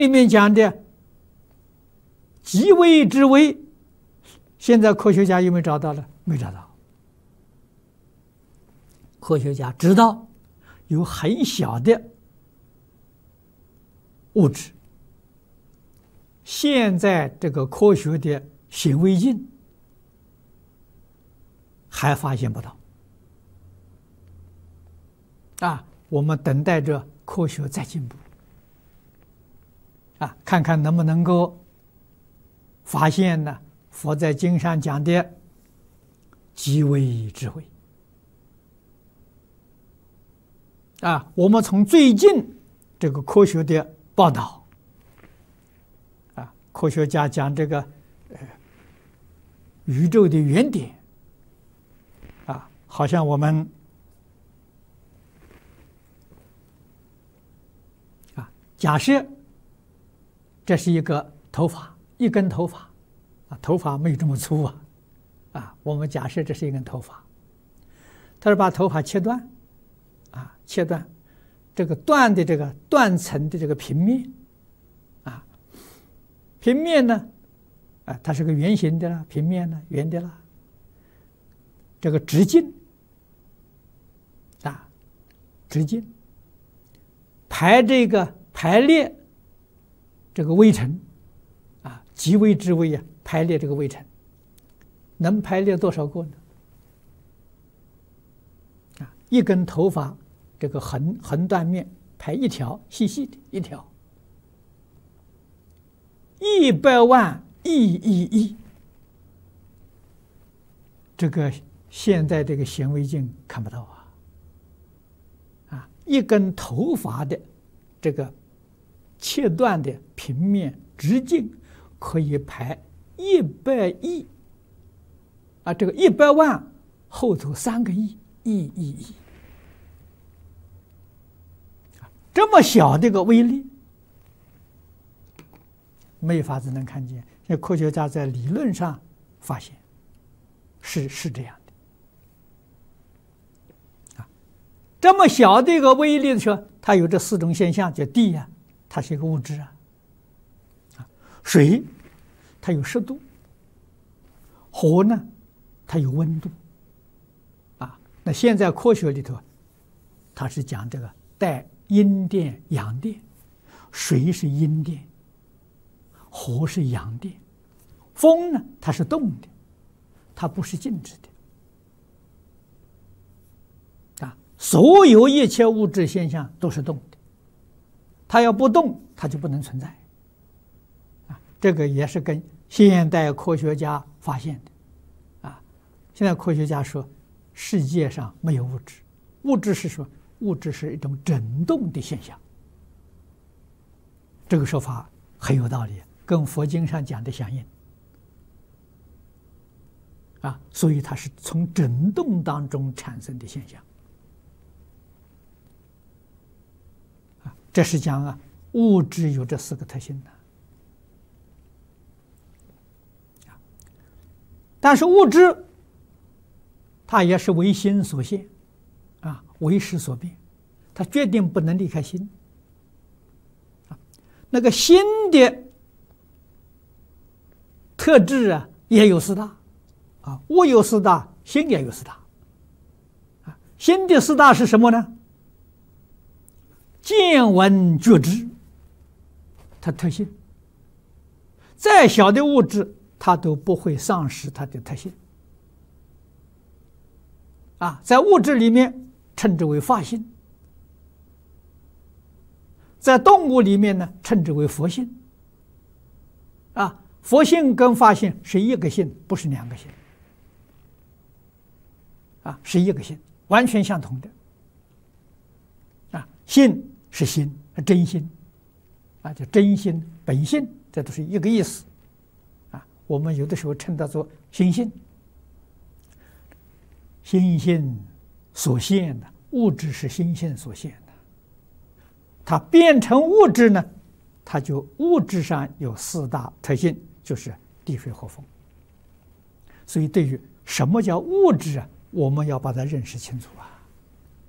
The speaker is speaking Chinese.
里面讲的极微之微，现在科学家有没有找到了？没找到。科学家知道有很小的物质，现在这个科学的显微镜还发现不到啊！我们等待着科学再进步啊，看看能不能够发现呢佛在经上讲的极微之微啊。我们从最近这个科学的报道啊，科学家讲这个宇宙的原点啊，好像我们假设这是一个头发，一根头发啊，头发没有这么粗啊，我们假设这是一根头发，他是把头发切断啊，切断这个断的这个断层的这个平面啊，平面呢啊，它是个圆形的了，平面呢圆的了，这个直径啊，直径排列这个微尘啊，极微之微啊，排列这个微尘，能排列多少个呢？啊，一根头发这个横断面排一条细细的一条，100万亿，这个现在这个显微镜看不到啊，一根头发的这个切断的平面直径可以排100亿啊，这个100万后头3个亿，亿，这么小的一个微粒，没法子能看见。现在科学家在理论上发现是这样的啊，这么小的一个微粒的时候，它有这4种现象，叫地呀，它是一个物质啊，水它有湿度，火呢它有温度啊。那现在科学里头，它是讲这个带阴电阳电，水是阴电，火是阳电，风呢它是动的，它不是静止的啊。所有一切物质现象都是动的，它要不动，它就不能存在啊。这个也是跟现代科学家发现的啊。现在科学家说，世界上没有物质，物质是说物质是一种振动的现象。这个说法很有道理，跟佛经上讲的相应啊。所以它是从振动当中产生的现象啊。这是讲啊，物质有这4个特性的。但是物质它也是为心所现啊，为识所变，它决定不能离开心啊。那个心的特质啊，也有4大啊，物有4大，心也有4大啊。心的4大是什么呢？见闻觉知，它特性，再小的物质它都不会丧失它的特性啊。在物质里面称之为法性，在动物里面呢称之为佛性啊。佛性跟法性是一个性，不是2个性啊，是一个性，完全相同的啊。性是心，真心啊，叫真心本性，这都是一个意思啊。我们有的时候称它做心性，心性所现的物质是心性所现的，它变成物质呢，它就物质上有4大特性，就是地水火风。所以对于什么叫物质啊，我们要把它认识清楚啊。